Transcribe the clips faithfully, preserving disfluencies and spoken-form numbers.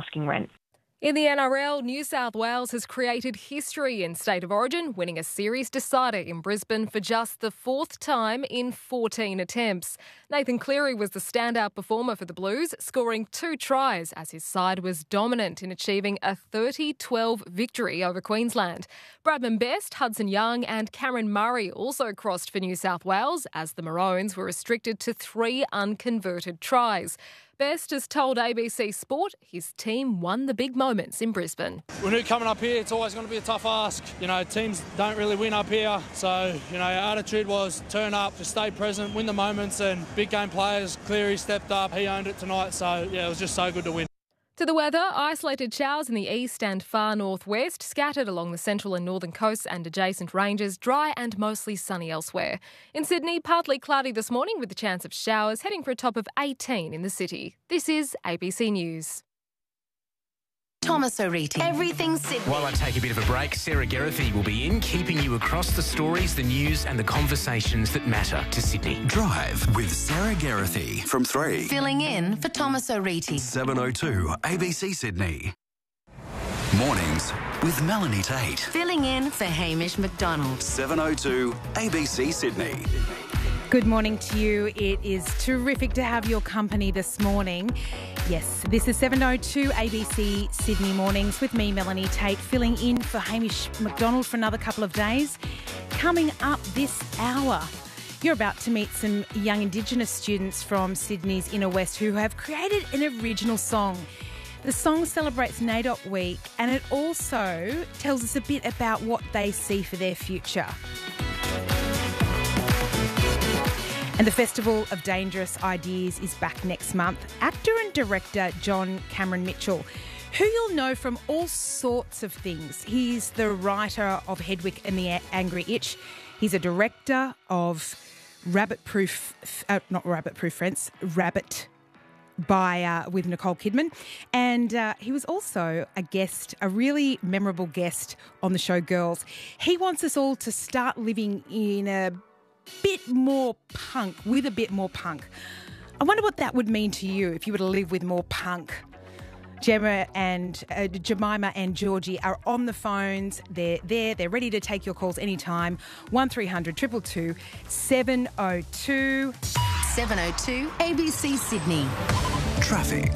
asking rent. In the N R L, New South Wales has created history in State of Origin, winning a series decider in Brisbane for just the fourth time in fourteen attempts. Nathan Cleary was the standout performer for the Blues, scoring two tries as his side was dominant in achieving a thirty twelve victory over Queensland. Bradman Best, Hudson Young and Cameron Murray also crossed for New South Wales as the Maroons were restricted to three unconverted tries. Best has told A B C Sport his team won the big moments in Brisbane. We knew coming up here it's always going to be a tough ask. You know, teams don't really win up here. So, you know, our attitude was turn up, just stay present, win the moments, and big game players, Cleary stepped up, he owned it tonight. So, yeah, it was just so good to win. To the weather, isolated showers in the east and far northwest, scattered along the central and northern coasts and adjacent ranges, dry and mostly sunny elsewhere. In Sydney, partly cloudy this morning with the chance of showers, heading for a top of eighteen in the city. This is A B C News. Thomas O'Reilly. Everything Sydney. While I take a bit of a break, Sarah Geraghty will be in, keeping you across the stories, the news and the conversations that matter to Sydney. Drive with Sarah Geraghty from three. Filling in for Thomas O'Reilly. seven oh two A B C Sydney. Mornings with Melanie Tate. Filling in for Hamish McDonald. seven oh two A B C Sydney. Good morning to you. It is terrific to have your company this morning. Yes, this is seven oh two A B C Sydney Mornings with me, Melanie Tate, filling in for Hamish McDonald for another couple of days. Coming up this hour, you're about to meet some young Indigenous students from Sydney's Inner West who have created an original song. The song celebrates NAIDOC Week and it also tells us a bit about what they see for their future. And the Festival of Dangerous Ideas is back next month. Actor and director John Cameron Mitchell, who you'll know from all sorts of things. He's the writer of Hedwig and the Angry Itch. He's a director of Rabbit Proof, uh, not Rabbit Proof Fence, Rabbit by uh, with Nicole Kidman. And uh, he was also a guest, a really memorable guest on the show Girls. He wants us all to start living in a bit more punk, with a bit more punk. I wonder what that would mean to you if you were to live with more punk. Gemma and uh, Jemima and Georgie are on the phones. They're there. They're ready to take your calls anytime. one three hundred two two two seven oh two. seven oh two A B C Sydney. Traffic.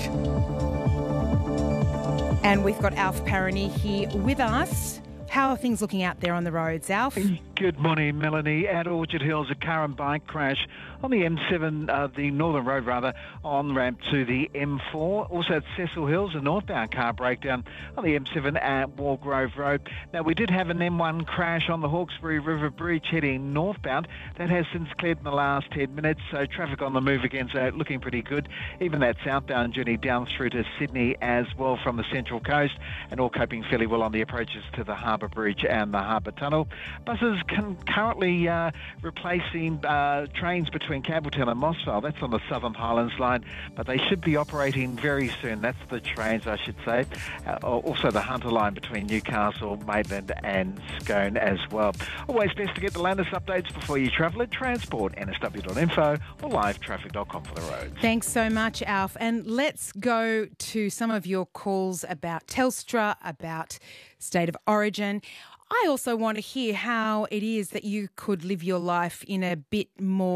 And we've got Alf Parani here with us. How are things looking out there on the roads, Alf? Good morning, Melanie. At Orchard Hills, a car and bike crash on the M seven, uh, the Northern Road rather, on ramp to the M four. Also at Cecil Hills, a northbound car breakdown on the M seven at Walgrove Road. Now, we did have an M one crash on the Hawkesbury River Bridge heading northbound. That has since cleared in the last ten minutes, so traffic on the move again, so looking pretty good. Even that southbound journey down through to Sydney as well from the Central Coast, and all coping fairly well on the approaches to the Harbour Bridge and the Harbour Tunnel. Buses can currently uh, replacing uh, trains between Campbelltown and Mossvale. That's on the Southern Highlands line, but they should be operating very soon. That's the trains, I should say. Uh, also the Hunter line between Newcastle, Maitland and Scone as well. Always best to get the latest updates before you travel at transport n s w dot info or live traffic dot com for the roads. Thanks so much, Alf. And let's go to some of your calls about Telstra, about State of Origin. I also want to hear how it is that you could live your life in a bit more